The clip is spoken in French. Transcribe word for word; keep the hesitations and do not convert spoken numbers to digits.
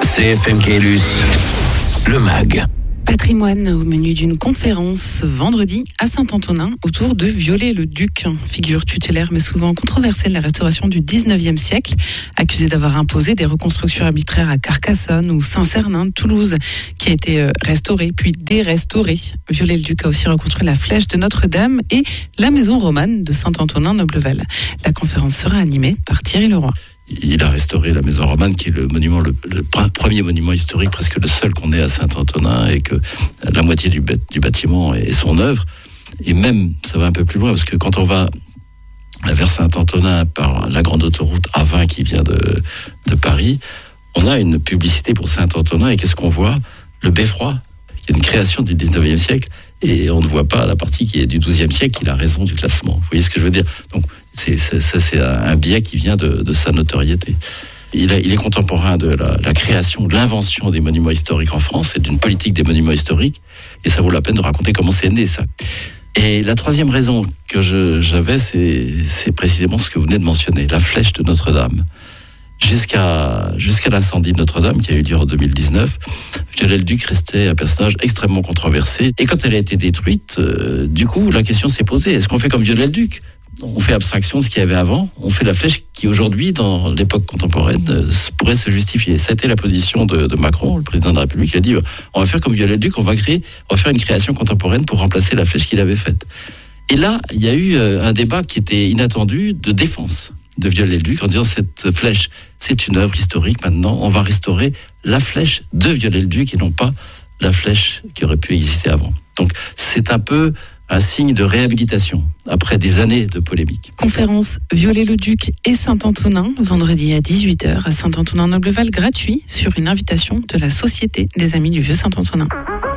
C F M Caylus, le mag. Patrimoine au menu d'une conférence vendredi à Saint-Antonin autour de Viollet-le-Duc, figure tutélaire mais souvent controversée de la restauration du dix-neuvième siècle, accusé d'avoir imposé des reconstructions arbitraires à Carcassonne ou Saint-Cernin de Toulouse, qui a été restauré puis dérestauré. Viollet-le-Duc a aussi reconstruit la flèche de Notre-Dame et la maison romane de Saint-Antonin-Nobleval. La conférence sera animée par Thierry Leroy. Il a restauré la maison romane, qui est le monument, le, le premier monument historique, presque le seul qu'on ait à Saint-Antonin, et que la moitié du, du bâtiment est son œuvre. Et même, ça va un peu plus loin, parce que quand on va vers Saint-Antonin par la grande autoroute A vingt qui vient de, de Paris, on a une publicité pour Saint-Antonin, et qu'est-ce qu'on voit ? Le beffroi, qui est une création du dix-neuvième siècle, et on ne voit pas la partie qui est du douzième siècle, qui a raison du classement. Vous voyez ce que je veux dire ? Donc, c'est, c'est, ça, c'est un biais qui vient de, de sa notoriété. Il, a, il est contemporain de la, la création, de l'invention des monuments historiques en France et d'une politique des monuments historiques. Et ça vaut la peine de raconter comment c'est né, ça. Et la troisième raison que je, j'avais, c'est, c'est précisément ce que vous venez de mentionner, la flèche de Notre-Dame. Jusqu'à, jusqu'à l'incendie de Notre-Dame, qui a eu lieu en deux mille dix-neuf, Viollet-le-Duc restait un personnage extrêmement controversé. Et quand elle a été détruite, euh, du coup, la question s'est posée, est-ce qu'on fait comme Viollet-le-Duc ? On fait abstraction de ce qu'il y avait avant, on fait la flèche qui aujourd'hui, dans l'époque contemporaine, euh, pourrait se justifier. C'était la position de, de Macron, le président de la République. Il a dit, euh, on va faire comme Viollet-le-Duc, on va créer, on va faire une création contemporaine pour remplacer la flèche qu'il avait faite. Et là, il y a eu euh, un débat qui était inattendu de défense de Viollet-le-Duc en disant cette flèche, c'est une œuvre historique maintenant, on va restaurer la flèche de Viollet-le-Duc et non pas la flèche qui aurait pu exister avant. Donc c'est un peu un signe de réhabilitation après des années de polémique. Conférence Viollet-le-Duc et Saint-Antonin, vendredi à dix-huit heures à Saint-Antonin-Nobleval, gratuit sur une invitation de la Société des Amis du Vieux Saint-Antonin.